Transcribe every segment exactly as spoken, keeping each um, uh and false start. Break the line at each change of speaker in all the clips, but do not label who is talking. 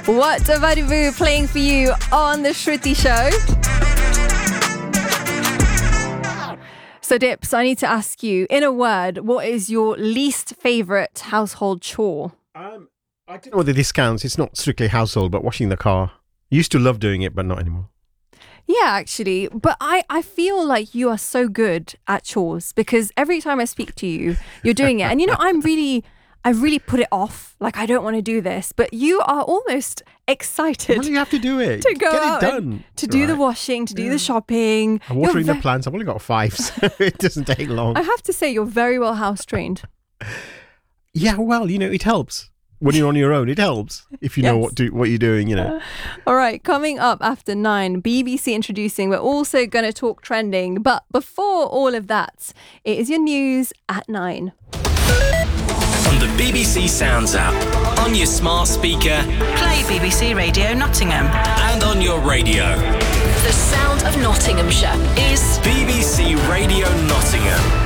What Vadivu playing for you on the Shruti Show? So Dips, I need to ask you, in a word, what is your least favourite household chore?
Um, I don't know whether this counts. It's not strictly household, but washing the car. Used to love doing it, but not anymore.
Yeah, actually. But I, I feel like you are so good at chores because every time I speak to you, you're doing it. And, you know, I'm really... I really put it off. Like, I don't want to do this. But you are almost excited.
Well, you have to do it.
To go
Get
out
it done.
And to do
right.
the washing, to do yeah. the shopping.
I'm watering
ve-
the plants. I've only got five, so it doesn't take long.
I have to say, you're very well house trained.
Yeah, well, you know, it helps. When you're on your own, it helps. If you yes. know what do, what you're doing, you know. Uh,
all right, coming up after nine, B B C Introducing. We're also going to talk trending. But before all of that, it is your news at nine.
On the B B C Sounds app, on your smart speaker,
play B B C Radio Nottingham,
and on your radio.
The sound of Nottinghamshire is
B B C Radio Nottingham.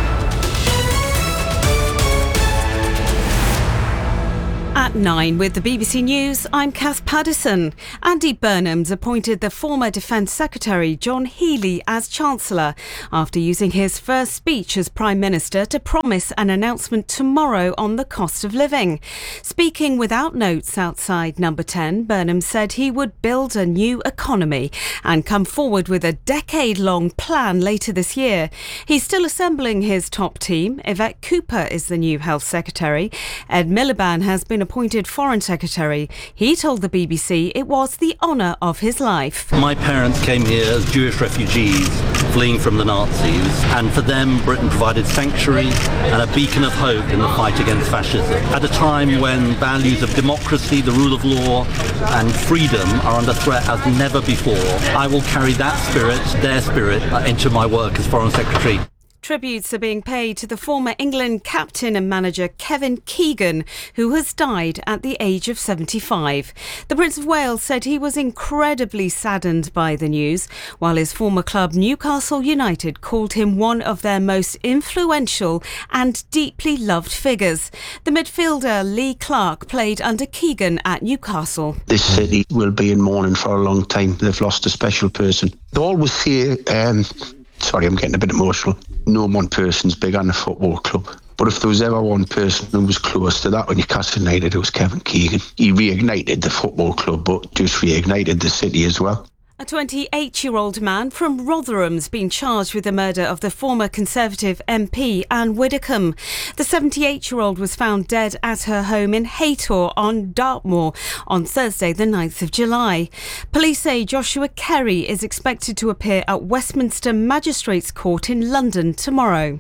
At nine with the B B C News, I'm Kath Paddison. Andy Burnham's appointed the former Defence Secretary John Healey as Chancellor after using his first speech as Prime Minister to promise an announcement tomorrow on the cost of living. Speaking without notes outside Number ten, Burnham said he would build a new economy and come forward with a decade-long plan later this year. He's still assembling his top team. Yvette Cooper is the new Health Secretary. Ed Miliband has been appointed Foreign Secretary. He told the B B C it was the honour of his life.
My parents came here as Jewish refugees fleeing from the Nazis, and for them Britain provided sanctuary and a beacon of hope in the fight against fascism. At a time when values of democracy, the rule of law and freedom are under threat as never before, I will carry that spirit, their spirit, into my work as Foreign Secretary.
Tributes are being paid to the former England captain and manager Kevin Keegan, who has died at the age of seventy-five. The Prince of Wales said he was incredibly saddened by the news, while his former club Newcastle United called him one of their most influential and deeply loved figures. The midfielder Lee Clark played under Keegan at Newcastle.
This city will be in mourning for a long time. They've lost a special person. They always say... Um, Sorry, I'm getting a bit emotional. No one person's big on a football club. But if there was ever one person who was close to that when Newcastle United, it was Kevin Keegan. He reignited the football club, but just reignited the city as well.
A twenty-eight-year-old man from Rotherham's been charged with the murder of the former Conservative M P Anne Widdecombe. The seventy-eight-year-old was found dead at her home in Haytor on Dartmoor on Thursday the ninth of July. Police say Joshua Kerry is expected to appear at Westminster Magistrates Court in London tomorrow.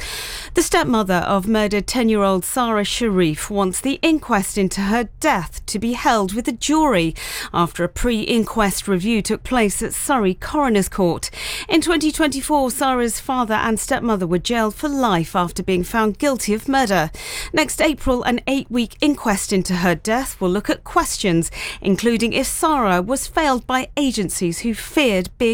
The stepmother of murdered ten-year-old Sarah Sharif wants the inquest into her death to be held with a jury after a pre-inquest review took place at Surrey Coroner's Court. In twenty twenty-four, Sarah's father and stepmother were jailed for life after being found guilty of murder. Next April, an eight-week inquest into her death will look at questions, including if Sarah was failed by agencies who feared being